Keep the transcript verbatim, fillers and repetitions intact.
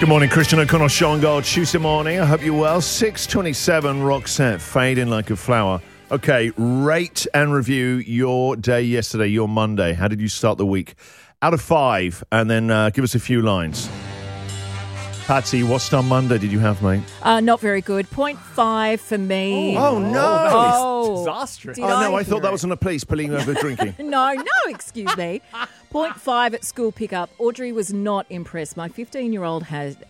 Good morning, Christian O'Connell, Sean Gold, Tuesday morning. I hope you're well. six twenty-seven, Roxette, fading like a flower. Okay, rate and review your day yesterday, your Monday. How did you start the week? Out of five, and then uh, give us a few lines. Patsy, what star Monday did you have, mate? Uh, not very good. Point five for me. Oh, no. Oh, Disastrous. did Oh, no, I I- thought that was on a police pulling you over drinking. No, no, excuse me. Point five at school pickup. Audrey was not impressed. My fifteen-year-old had